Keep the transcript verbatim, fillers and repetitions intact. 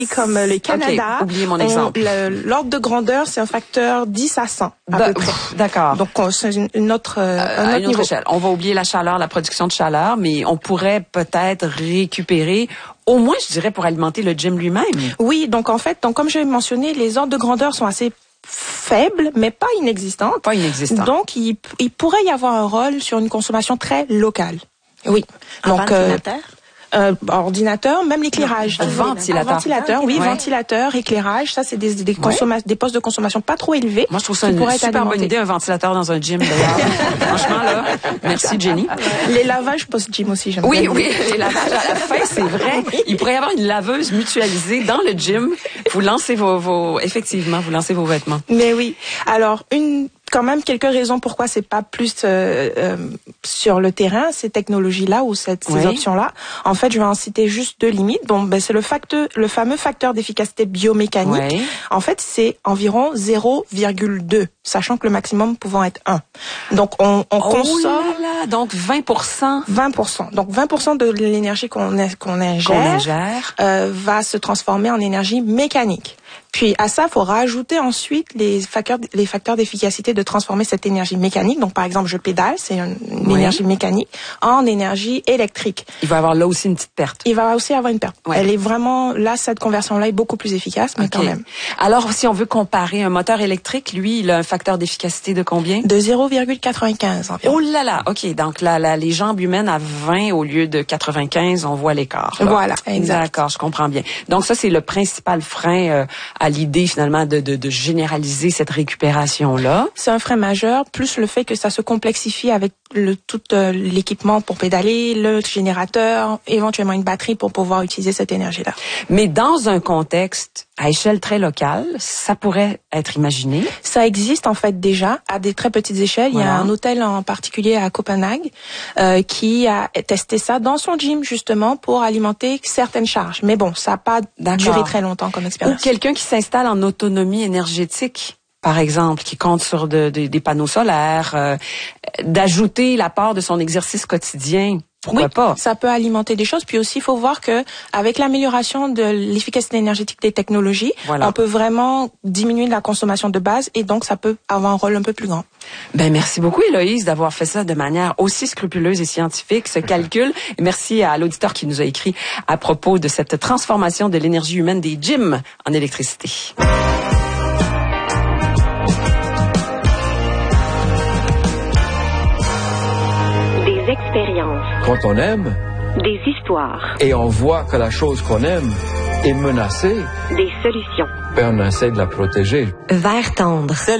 comme le Canada. Okay, oubliez mon exemple. L'ordre de grandeur, c'est un facteur dix à cent à de, peu près. D'accord. Donc c'est une, une autre, euh, un autre, une autre niveau. échelle. On va oublier la chaleur, la production de chaleur, mais on pourrait peut-être récupérer, au moins, je dirais, pour alimenter le gym lui-même. Oui, donc en fait, donc comme je l'ai mentionné, les ordres de grandeur sont assez faibles, mais pas inexistantes. Pas inexistantes. Donc il, il pourrait y avoir un rôle sur une consommation très locale. Oui. Un donc ventilateur? Euh, Euh, ordinateur, même l'éclairage. Un ventilateur. Un ventilateur, oui, ouais. ventilateur, éclairage, ça c'est des des, consomma- ouais. des postes de consommation pas trop élevés. Moi je trouve ça une super alimenté. bonne idée, un ventilateur dans un gym d'ailleurs. Franchement là, merci Jenny. Les lavages post-gym aussi, j'aime Oui, bien. oui, les lavages à la fin, c'est vrai. Il pourrait y avoir une laveuse mutualisée dans le gym. Vous lancez vos, vos effectivement, vous lancez vos vêtements. Mais oui. Alors une quand même quelques raisons pourquoi c'est pas plus euh, euh, sur le terrain ces technologies-là ou cette, ces oui. options-là. En fait, je vais en citer juste deux limites. Bon, ben c'est le facteur, le fameux facteur d'efficacité biomécanique. Oui. En fait, c'est environ zéro virgule deux, sachant que le maximum pouvant être un. Donc on, on oh consomme là là, donc vingt pour cent. vingt pour cent. Donc vingt pour cent de l'énergie qu'on qu'on ingère, qu'on ingère. Euh, va se transformer en énergie mécanique. Puis à ça, il faut rajouter ensuite les facteurs, les facteurs d'efficacité de transformer cette énergie mécanique. Donc par exemple, je pédale, c'est une, une oui. énergie mécanique, en énergie électrique. Il va y avoir là aussi une petite perte. Il va aussi avoir une perte. Ouais. Elle est vraiment, là, cette conversion-là est beaucoup plus efficace, mais okay. quand même. Alors, si on veut comparer un moteur électrique, lui, il a un facteur d'efficacité de combien? De zéro virgule quatre-vingt-quinze environ. Oh là là, OK. Donc là, là, les jambes humaines à vingt au lieu de quatre-vingt-quinze, on voit l'écart. Voilà, exact. D'accord, je comprends bien. Donc ça, c'est le principal frein euh, à l'idée, finalement, de, de, de généraliser cette récupération-là. C'est un frein majeur, plus le fait que ça se complexifie avec le, tout euh, l'équipement pour pédaler, le générateur, éventuellement une batterie pour pouvoir utiliser cette énergie-là. Mais dans un contexte à échelle très locale, ça pourrait être imaginé? Ça existe en fait déjà à des très petites échelles. Voilà. Il y a un hôtel en particulier à Copenhague euh, qui a testé ça dans son gym justement pour alimenter certaines charges. Mais bon, ça n'a pas duré très longtemps comme expérience. Ou quelqu'un qui s'installe en autonomie énergétique, par exemple, qui compte sur de, de, des panneaux solaires, euh, d'ajouter l'apport de son exercice quotidien. Pourquoi oui, pas? Ça peut alimenter des choses. Puis aussi, il faut voir que avec l'amélioration de l'efficacité énergétique des technologies, voilà. on peut vraiment diminuer la consommation de base et donc ça peut avoir un rôle un peu plus grand. Ben merci beaucoup Héloïse d'avoir fait ça de manière aussi scrupuleuse et scientifique, ce calcul. Et merci à l'auditeur qui nous a écrit à propos de cette transformation de l'énergie humaine des gyms en électricité. Expériences. Quand on aime, des histoires. Et on voit que la chose qu'on aime est menacée, des solutions. Ben on essaie de la protéger. Vert tendre.